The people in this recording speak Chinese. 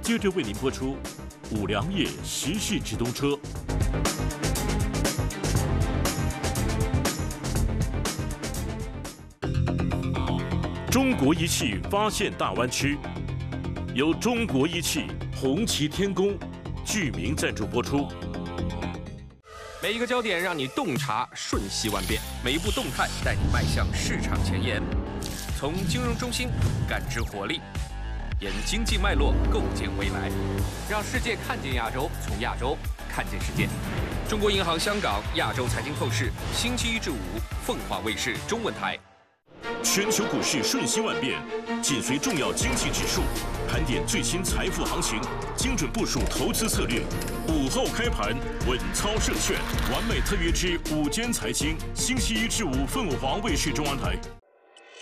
接着为您播出五粮液时事直通车。中国仪器发现大湾区，由中国仪器、红旗天工、巨名赞助播出。 每一个焦点让你洞察瞬息万变，每一步动态带你迈向市场前沿。从金融中心感知活力，沿经济脉络构建未来，让世界看见亚洲，从亚洲看见世界。中国银行香港亚洲财经透视，星期一至五，凤凰卫视中文台。 全球股市瞬息万变，紧随重要经济指数，盘点最新财富行情，精准部署投资策略。午后开盘，稳操胜券，完美特约之午间财经，星期一至五，凤凰卫视中文台。